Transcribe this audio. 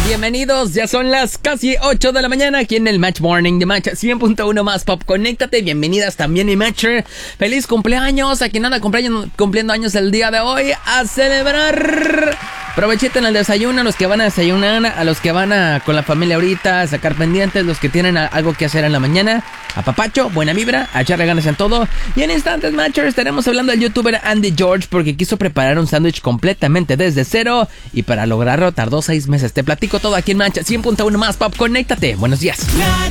Bienvenidos, ya son las casi 8 de la mañana aquí en el Match Morning de Match 100.1 más Pop. Conéctate, bienvenidas también, mi Matcher. Feliz cumpleaños a quien anda cumpliendo años el día de hoy. A celebrar. Aprovechiten el desayuno, a los que van a desayunar, a los que van con la familia ahorita a sacar pendientes, los que tienen algo que hacer en la mañana. A papacho, buena vibra, a echarle ganas en todo. Y en instantes, Matchers, estaremos hablando del youtuber Andy George porque quiso preparar un sándwich completamente desde cero y para lograrlo tardó 6 meses. Te platico todo aquí en Match 100.1 más Pop. Conéctate. Buenos días.